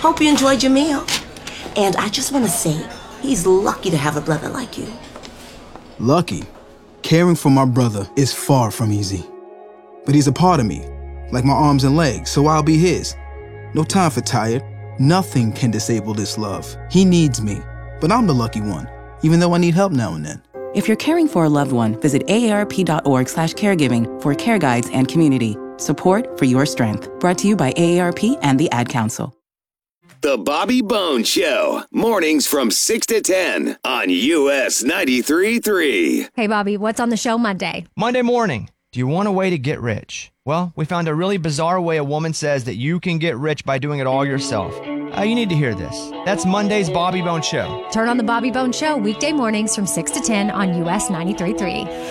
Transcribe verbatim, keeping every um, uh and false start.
Hope you enjoyed your meal. And I just want to say, he's lucky to have a brother like you. Lucky? Caring for my brother is far from easy. But he's a part of me, like my arms and legs, so I'll be his. No time for tired. Nothing can disable this love. He needs me, but I'm the lucky one, even though I need help now and then. If you're caring for a loved one, visit aarp.org slash caregiving for care guides and community. Support for your strength. Brought to you by A A R P and the Ad Council. The Bobby Bones Show. Mornings from six to ten on U S ninety-three point three. Hey, Bobby, what's on the show Monday? Monday morning. Do you want a way to get rich? Well, we found a really bizarre way a woman says that you can get rich by doing it all yourself. Uh, you need to hear this. That's Monday's Bobby Bones Show. Turn on the Bobby Bones Show weekday mornings from six to ten on U S ninety-three point three.